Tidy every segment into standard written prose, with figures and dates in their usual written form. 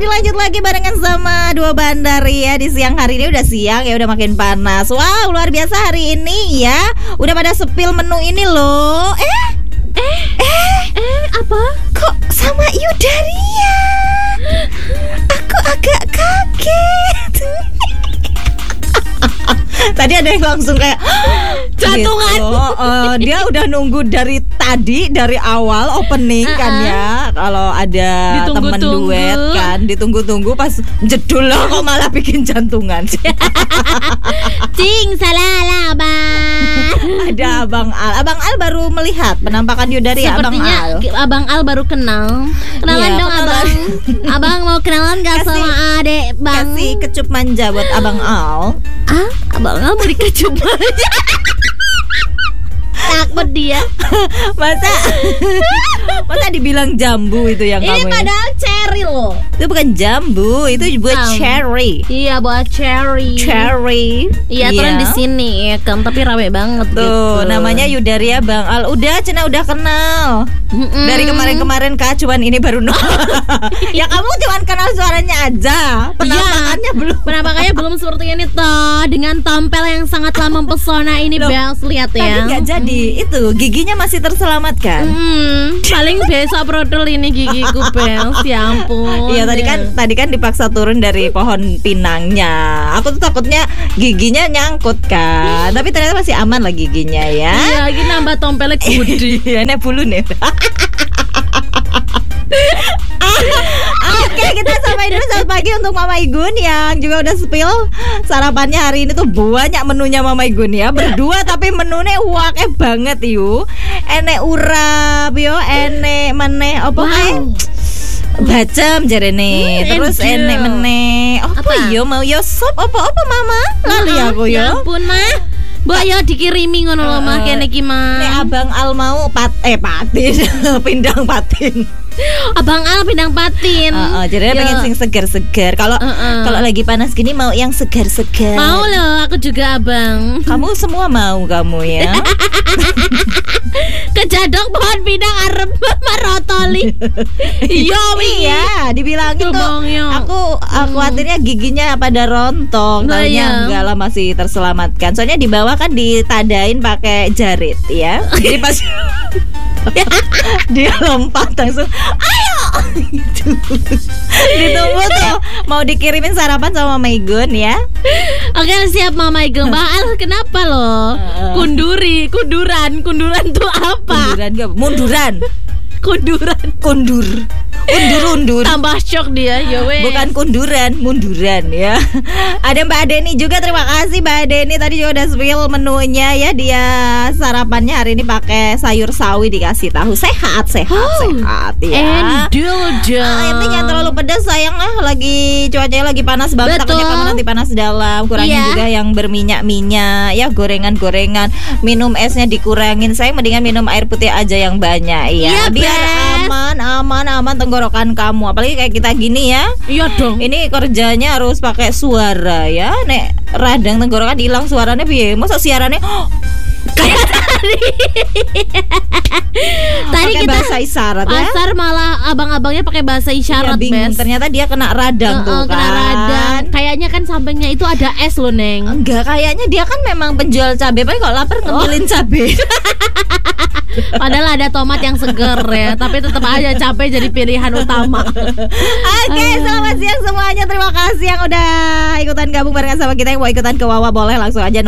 dilanjut lagi barengan sama dua bandar ya. Di siang hari ini udah siang ya, udah makin panas. Wow, luar biasa hari ini ya. Udah pada sepil menu ini loh. Apa? Kok sama Yudaria? Aku agak kaget. Tadi ada yang langsung kayak jantungan gitu. Dia udah nunggu dari tadi, dari awal opening kan ya. Kalau ada temen duet kan, ditunggu-tunggu pas jedul lah kok malah bikin jantungan. Cing, salah lah Bang. Ada Abang Al. Abang Al baru melihat penampakan Yudaria. Sepertinya Abang Al baru kenal. Kenalan Iya, dong kenalan. Abang. Abang mau kenalan gak sama adek Bang? Kasih kecup manja buat Abang Al. Abang Al mau dikecup aja. Takut dia. Masa dibilang jambu itu yang Ini kamu ya? padahal cherry loh. Itu bukan jambu, itu buat cherry. Iya, buat cherry. Iya, turun di sini ya kan, tapi rame banget Tuh, gitu. namanya Yudaria Bang Al. Udah, Cina udah kenal. Dari kemarin-kemarin Kak, cuman ini baru Ya kamu cuman kenal suaranya aja. Penampakannya belum. Penampakannya belum seperti ini toh, dengan tampil yang sangatlah mempesona ini. Bels, lihat ya. Tadi nggak jadi. Itu giginya masih terselamatkan. Paling besok brodol ini gigiku, Bels. Ya ampun. Iya, tadi kan dipaksa turun dari pohon pinangnya. Aku tuh takutnya giginya nyangkut kan. Tapi ternyata masih aman lah giginya ya. Iya, lagi nambah tompelnya gede. Iya, nek bulu nih. Oke, kita sampai dulu. Selamat pagi untuk Mama Igun yang juga udah spill sarapannya hari ini tuh banyak menunya Mama Igun ya. Berdua tapi menunya wake banget yuk. Enek urap yo, enek meneh apa kae? Bacem jarene. Terus enek meneh. Apa yo mau yo sop apa Mama? Lali aku yo. Ya ampun, Mah. Mbak ya dikirimi ngono lho Mah kene iki Mah. Nek Abang Al mau patin pindang patin. Abang Al pindang patin. Jadi pengen sing segar-segar. Kalau lagi panas gini mau yang segar-segar. Mau loh, aku juga Abang. Kamu semua mau kamu ya. Kejadok pohon pindang arep marotoli. Iya, dibilangin tuh. Aku khawatirnya giginya pada rontok. Taunya enggak lah, masih terselamatkan. Soalnya di bawah kan ditadain pakai jarit ya. Jadi pas dia lompat langsung ayo gitu. Ditunggu tuh mau dikirimin sarapan sama Mama Igun ya. Oke, siap Mama Igun. Mbak Al kenapa loh? Kunduran tuh apa? Undur. Tambah shock dia, ya weh. Bukan munduran ya. Ada Mbak Deni juga, terima kasih Mbak Deni. Tadi juga udah spill menunya ya. Dia sarapannya hari ini pakai sayur sawi, dikasih tahu sehat ya. Ini jangan terlalu pedas sayang lah. Lagi cuacanya lagi panas banget. Takutnya kamu nanti panas dalam. Kurangin juga yang berminyak-minyak ya, gorengan-gorengan. Minum esnya dikurangin. Saya mendingan minum air putih aja yang banyak ya. Biar aman tenggorokan kamu. Apalagi kayak kita gini ya. Iya dong. Ini kerjanya harus pakai suara ya. Nek radang tenggorokan hilang suaranya piye? Masa siarannya kayak tadi kita bahasa isyarat ya. Pasar malah abang-abangnya pakai bahasa isyarat, Bes. Ternyata dia kena radang tuh kan. Kena radang. Kayaknya kan sampingnya itu ada es loh, Neng. Enggak, kayaknya dia kan memang penjual cabai. Tapi kok lapar ngemilin cabai. Padahal ada tomat yang seger ya, tapi tetap aja cabai jadi pilihan utama. Oke, selamat siang semuanya. Terima kasih yang udah ikutan gabung barengan sama kita. Yang mau ikutan ke Wawa boleh langsung aja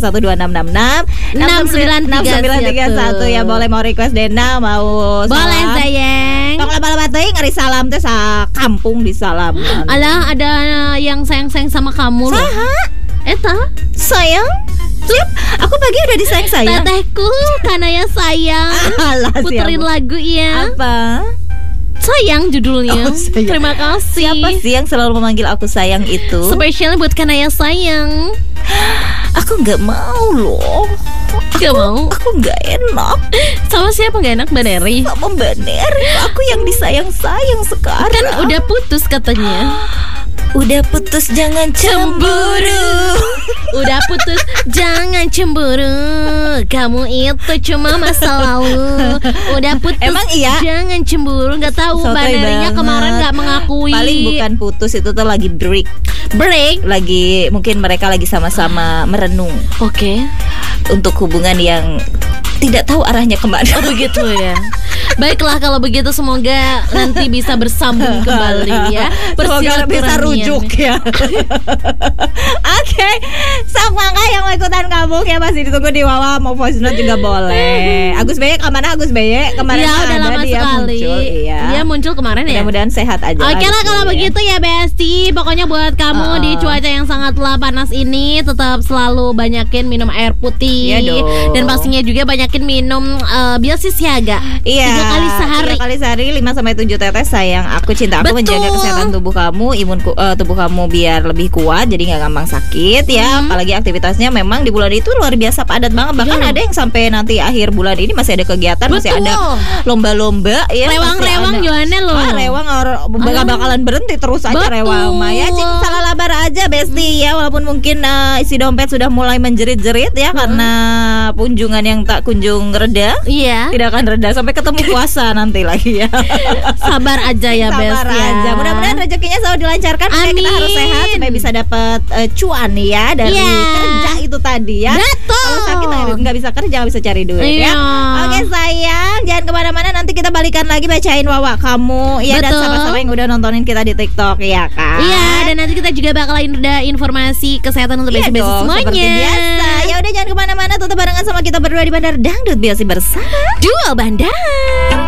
08512666 6931 ya. Boleh mau request Dena, mau salam. Boleh sayang. Tong laba-laba teuing ngeri salam teh sa kampung di salam. Alah, ada yang sayang-sayang sama kamu loh. Saha? Eta sayang? Siap, aku pagi udah disayang-sayang. Tetehku, karena ya sayang. Alah, puterin lagu ya. Apa? Sayang judulnya. Terima kasih. Siapa sih yang selalu memanggil aku sayang itu? Spesialnya buat Kanaya sayang. Aku nggak mau loh. Gak mau? Aku nggak enak. Sama siapa nggak enak, Mbak Neri? Sama Mbak Neri. Aku yang disayang-sayang sekarang. Kan udah putus katanya. Udah putus jangan cemburu. Udah putus jangan cemburu. Kamu itu cuma masa lalu. Udah putus Emang iya? jangan cemburu. Gak tahu Sotoy Mbak Darinya banget. kemarin gak mengakui. Paling bukan putus, itu tuh lagi break. Lagi mungkin mereka lagi sama-sama merenung Oke. untuk hubungan yang tidak tahu arahnya kemana. Oh begitu ya. Baiklah kalau begitu, semoga nanti bisa bersambung kembali ya. Semoga bisa rujuk ya. Oke, semoga yang mau ikutan kamu ya masih ditunggu di Wawa, mau voice note juga boleh. Agus Beye kemana? Agus Beye kemarin Ya udah ada lama dia sekali. muncul, iya. Dia muncul kemarin ya. Mudah-mudahan sehat aja. Oke lah kalau Beye. begitu ya Besti. Pokoknya buat kamu di cuaca yang sangatlah panas ini, tetap selalu banyakin minum air putih. Iya dong. Dan pastinya juga banyakin minum biosis siaga. Iya, 3 kali sehari. 3 kali sehari 5-7 tetes sayang. Aku cinta aku Betul. menjaga kesehatan tubuh kamu, tubuh kamu biar lebih kuat, jadi nggak gampang sakit ya. Apalagi aktivitasnya memang di bulan itu luar biasa padat banget. Bahkan Iya. ada yang sampai nanti akhir bulan ini masih ada kegiatan, masih Betul. ada lomba-lomba ya. Rewang-rewang masih ada. Joanne loh. Rewang bakal bakalan berhenti terus aja Betul. rewang. Maya cing salah labar aja Besti ya, walaupun mungkin isi dompet sudah mulai menjerit-jerit ya karena kunjungan yang tak kunjung reda. Iya. Tidak akan reda sampai ketemu puasa nanti lagi ya. Sabar aja ya Bes Sabar ya. aja. Mudah-mudahan rezekinya selalu dilancarkan. Makanya kita Amin. harus sehat supaya bisa dapat cuan ya dari Iya. kerja itu tadi ya. Betul. Kalau sakit nggak bisa kerja, nggak bisa cari duit Iya. ya. Oke sayang, jangan kemana-mana. Nanti kita balikan lagi bacain Wawa kamu ya, dan Betul. sahabat-sahabat yang udah nontonin kita di TikTok ya kan. Iya, dan nanti kita juga bakalan ada informasi kesehatan untuk Iya besi-besi dong, semuanya. seperti biasa. Ya udah jangan kemana-mana, tetap barengan sama kita berdua di Bandar Dangdut Biasi bersama Duo Bandar.